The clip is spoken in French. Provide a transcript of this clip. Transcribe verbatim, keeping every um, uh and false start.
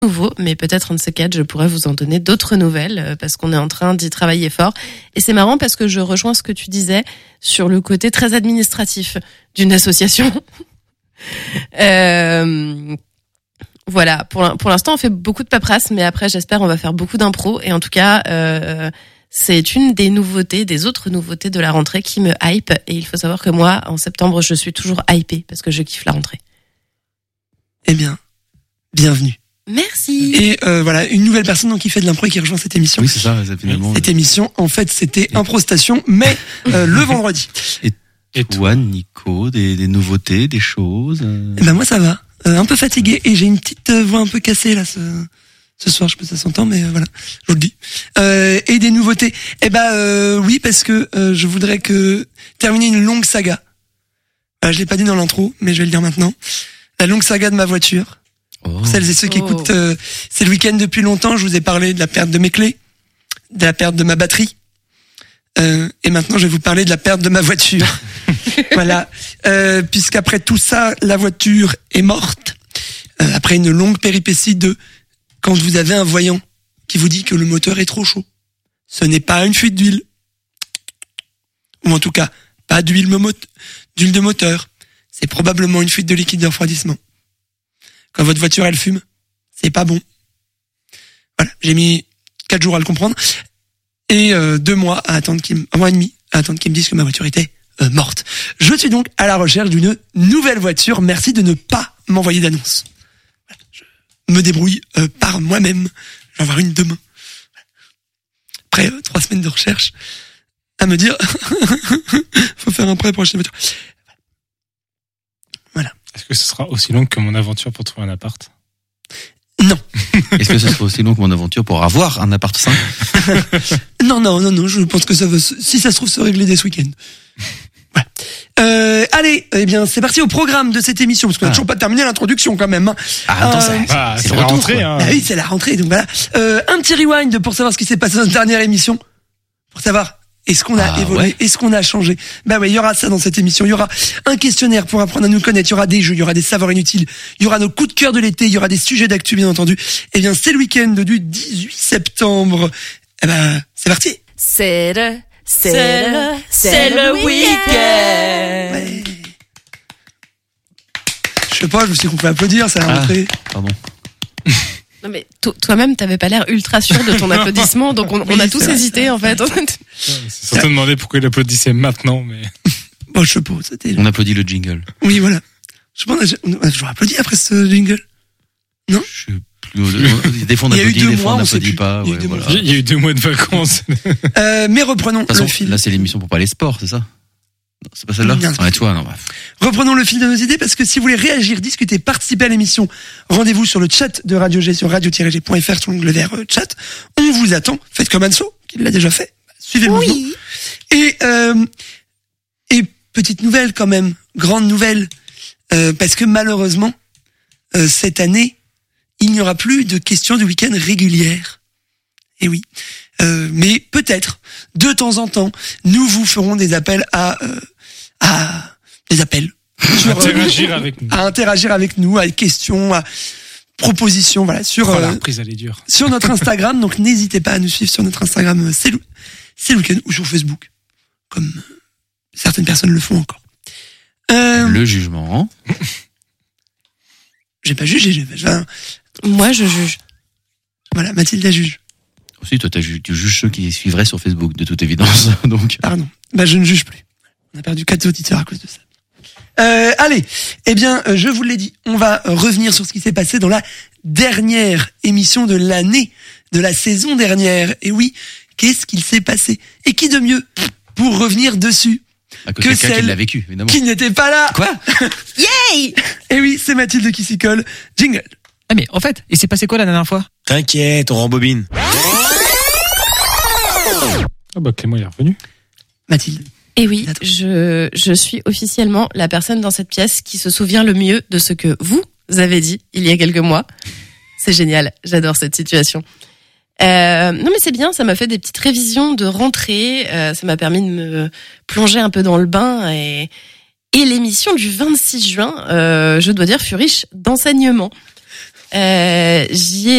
nouveau, mais peut-être un de ces quatre, je pourrais vous en donner d'autres nouvelles parce qu'on est en train d'y travailler fort. Et c'est marrant parce que je rejoins ce que tu disais sur le côté très administratif d'une association. euh, voilà, pour, pour l'instant, on fait beaucoup de paperasse, mais après, j'espère, on va faire beaucoup d'impro. Et en tout cas, euh, c'est une des nouveautés, des autres nouveautés de la rentrée qui me hype. Et il faut savoir que moi, en septembre, je suis toujours hypée parce que je kiffe la rentrée. Eh bien, bienvenue. Merci. Et euh, voilà, une nouvelle personne donc, qui fait de l'impro et qui rejoint cette émission. Oui, c'est ça, c'est finalement. Cette émission, en fait, c'était Improstation, mais euh, le vendredi. Et, et toi, Nico, des, des nouveautés, des choses euh... Eh ben moi, ça va. Euh, un peu fatigué et j'ai une petite euh, voix un peu cassée là ce, ce soir. Je sais pas si ça s'entend, mais euh, voilà, je vous le dis. Euh, et des nouveautés. Eh ben euh, oui, parce que euh, je voudrais que terminer une longue saga. Euh, je l'ai pas dit dans l'intro, mais je vais le dire maintenant. La longue saga de ma voiture. Oh. Pour celles et ceux qui Oh. écoutent, euh, c'est le week-end depuis longtemps. Je vous ai parlé de la perte de mes clés, de la perte de ma batterie, euh, et maintenant je vais vous parler de la perte de ma voiture. Voilà, euh, puisqu'après tout ça, la voiture est morte. Euh, après une longue péripétie de quand vous avez un voyant qui vous dit que le moteur est trop chaud, ce n'est pas une fuite d'huile, ou en tout cas pas d'huile, mo- d'huile de moteur. C'est probablement une fuite de liquide de refroidissement. Quand votre voiture elle fume, c'est pas bon. Voilà, j'ai mis quatre jours à le comprendre et euh, deux mois à attendre qu'il, m- un mois et demi à attendre qu'ils me disent que ma voiture était euh, morte. Je suis donc à la recherche d'une nouvelle voiture. Merci de ne pas m'envoyer d'annonce. Voilà, je me débrouille euh, par moi-même. Je vais avoir une demain. Après euh, trois semaines de recherche, à me dire, faut faire un prêt pour acheter une voiture. Voilà. Est-ce que ce sera aussi long que mon aventure pour trouver un appart? Non. Est-ce que ce sera aussi long que mon aventure pour avoir un appart cinq? Non, non, non, non, je pense que ça va, se- si ça se trouve, se régler dès ce week-end. Voilà. Euh, allez, eh bien, c'est parti au programme de cette émission, parce qu'on n'a Ah. toujours pas terminé l'introduction quand même. Hein. Ah, attends, Euh, c'est, Ah, c'est c'est le la retour, rentrée, quoi. hein. Bah oui, c'est la rentrée, donc voilà. Euh, un petit rewind pour savoir ce qui s'est passé dans cette dernière émission, pour savoir est-ce qu'on a Ah, évolué, ouais. est-ce qu'on a changé. Bah ouais, il y aura ça dans cette émission. Il y aura un questionnaire pour apprendre à nous connaître. Il y aura des jeux, il y aura des savoirs inutiles. Il y aura nos coups de cœur de l'été. Il y aura des sujets d'actu, bien entendu. Eh bien, c'est le week-end du dix-huit septembre. Eh ben, c'est parti. C'est le, c'est le, c'est le week-end. Ouais. Je sais pas, je me suis dit qu'on pouvait applaudir, ça a Ah. rentré. Pardon. Non mais to- toi-même, t'avais pas l'air ultra sûr de ton applaudissement, donc on, on Oui, a c'est tous vrai, hésité c'est en fait. C'est surtout demandé pourquoi il applaudissait maintenant, mais. Bon, je sais pas, c'était... On applaudit le jingle. Oui, voilà. Je pense qu'on a toujours applaudi après ce jingle. Je sais plus. Des fois on Il y a eu applaudit, deux des mois, fois on on sait n'applaudit plus. pas. Il y a eu Ouais, deux mois. voilà. Il y a eu deux mois de vacances. Euh, mais reprenons De toute le façon, fil. là c'est l'émission pour parler sport, c'est ça? Non, c'est pas celle-là? Non, c'est pas Ouais, toi, non, bref. Reprenons le fil de nos idées parce que si vous voulez réagir, discuter, participer à l'émission, rendez-vous sur le chat de Radio G sur radio tiret g point f r sur l'onglet vert euh, chat. On vous attend. Faites comme Anso, qui l'a déjà fait. Suivez le mouvement. Oui. Et, euh, et petite nouvelle quand même, grande nouvelle, euh, parce que malheureusement, euh, cette année, il n'y aura plus de questions du week-end régulières. Et oui. Euh, mais peut-être, de temps en temps, nous vous ferons des appels à, euh, à des appels. Sur, euh, Interagir avec nous. à interagir avec nous, à des questions, à propositions, voilà, sur, Oh, la euh, reprise, elle est dure. sur notre Instagram. Donc n'hésitez pas à nous suivre sur notre Instagram, euh, c'est le, c'est le week-end, ou sur Facebook, comme euh, certaines personnes le font encore. Euh, Le jugement. J'ai pas jugé, j'ai enfin, Moi, je juge. voilà, Mathilde la juge. Aussi, toi, t'as ju- tu juges ceux qui suivraient sur Facebook, de toute évidence. Donc, Pardon. Bah, je ne juge plus. On a perdu quatre auditeurs à cause de ça. Euh, allez. Eh bien, euh, je vous l'ai dit. On va euh, revenir sur ce qui s'est passé dans la dernière émission de l'année, de la saison dernière. Et oui, qu'est-ce qu'il s'est passé? Et qui de mieux pour revenir dessus à cause Que de quelqu'un qui celle l'a vécu, évidemment. qui n'était pas là? Quoi? Yay! Et oui, c'est Mathilde qui s'y colle. Jingle. Ah mais en fait, il s'est passé quoi la dernière fois? T'inquiète, on rembobine. Ah bah Clément il est revenu. Mathilde. Et oui, Attends. je, je suis officiellement la personne dans cette pièce qui se souvient le mieux de ce que vous avez dit il y a quelques mois. C'est génial, j'adore cette situation. Euh, non mais c'est bien, ça m'a fait des petites révisions de rentrée, euh, ça m'a permis de me plonger un peu dans le bain et, et l'émission du vingt-six juin, euh, je dois dire, fut riche d'enseignements. Euh, j'y ai